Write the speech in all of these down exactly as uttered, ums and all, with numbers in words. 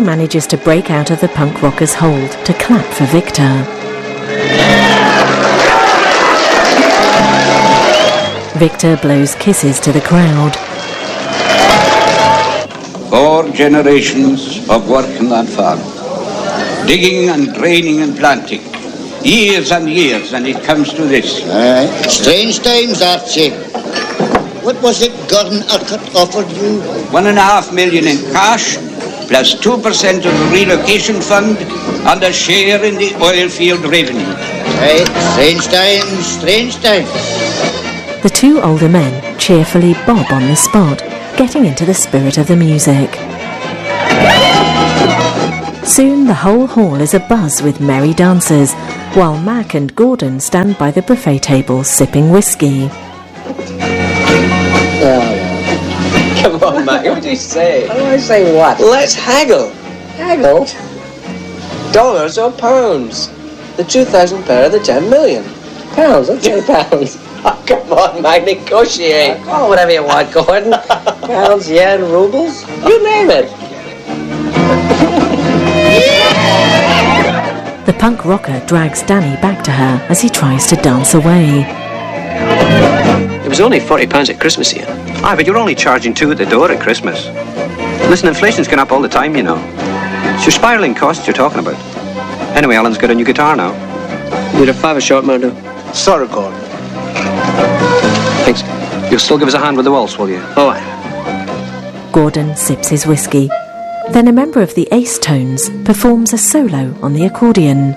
manages to break out of the punk rocker's hold to clap for Victor. Victor blows kisses to the crowd. Four generations of work in that farm. Digging and draining and planting. Years and years, and it comes to this. Aye. Strange times, Archie. What was it Gordon Urquhart offered you? One and a half million in cash, plus two percent of the relocation fund, and a share in the oil field revenue. Aye. Strange times, strange times. The two older men cheerfully bob on the spot, getting into the spirit of the music. Soon the whole hall is abuzz with merry dancers, while Mac and Gordon stand by the buffet table sipping whiskey. Oh. Come on, Mac, what do you say? What do I say what? Let's haggle. Haggle? Dollars or pounds? The two thousand pair of the ten million. Pounds, okay, pounds. Oh, come on, Mac, negotiate. Uh, call it whatever you want, Gordon. Pounds, yen, rubles, you name it. The punk rocker drags Danny back to her as he tries to dance away. It was only forty pounds at Christmas here. Aye, but you're only charging two at the door at Christmas. Listen, inflation's gone up all the time, you know. It's your spiralling costs you're talking about. Anyway, Alan's got a new guitar now. Need a fiver short, Murdo. Sorry, Gordon. Thanks. You'll still give us a hand with the waltz, will you? Oh, aye. Gordon sips his whiskey. Then a member of the Ace Tones performs a solo on the accordion.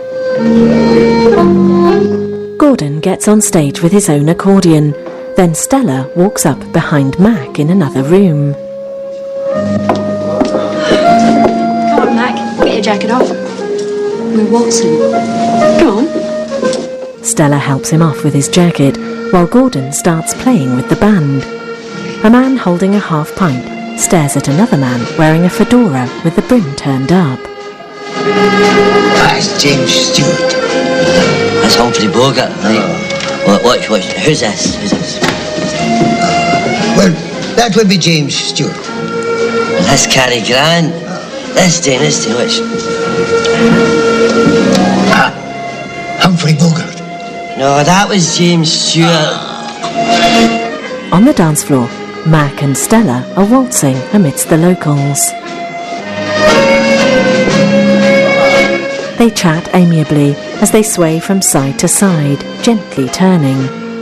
Gordon gets on stage with his own accordion. Then Stella walks up behind Mac in another room. Come on, Mac. Get your jacket off. We're waltzing. Go on. Stella helps him off with his jacket, while Gordon starts playing with the band. A man holding a half pint stares at another man wearing a fedora with the brim turned up. That's James Stewart. That's Humphrey Bogart, right? What, what, what, who's this? Who's this? Well, that would be James Stewart. Well, that's Cary Grant. This Dane, this Dane, which? Ah, Humphrey Bogart. No, that was James Stewart. On the dance floor, Mac and Stella are waltzing amidst the locals. They chat amiably as they sway from side to side, gently turning.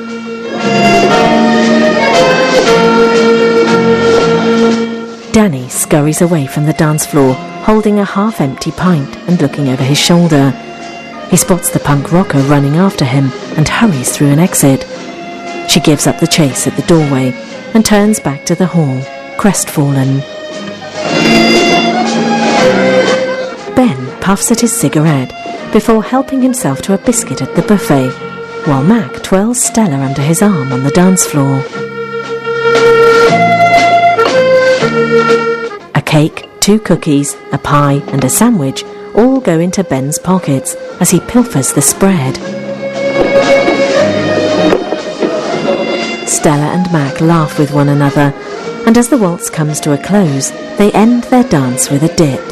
Danny scurries away from the dance floor, holding a half-empty pint and looking over his shoulder. He spots the punk rocker running after him and hurries through an exit. She gives up the chase at the doorway and turns back to the hall, crestfallen. Ben puffs at his cigarette before helping himself to a biscuit at the buffet, while Mac twirls Stella under his arm on the dance floor. A cake, two cookies, a pie and a sandwich all go into Ben's pockets as he pilfers the spread. Stella and Mac laugh with one another, and as the waltz comes to a close, they end their dance with a dip.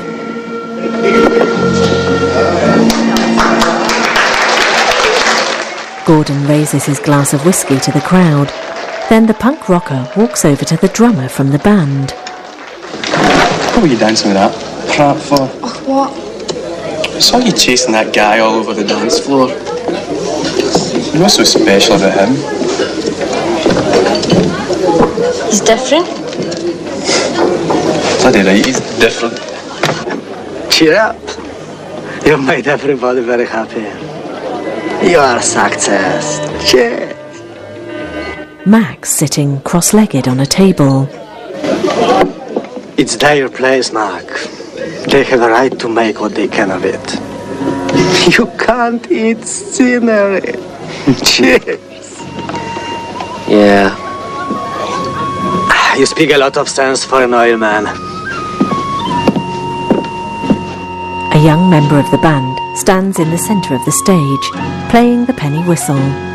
Gordon raises his glass of whiskey to the crowd. Then the punk rocker walks over to the drummer from the band. What were you dancing with that crap for? Oh, what? I saw you chasing that guy all over the dance floor. What's so special about him? He's different. Bloody right, he's different. Cheer up. You've made everybody very happy. You are a success. Cheers. Max sitting cross-legged on a table. It's their place, Mac. They have a right to make what they can of it. You can't eat scenery. Cheers. Yeah. You speak a lot of sense for an oil man. A young member of the band stands in the centre of the stage, playing the penny whistle.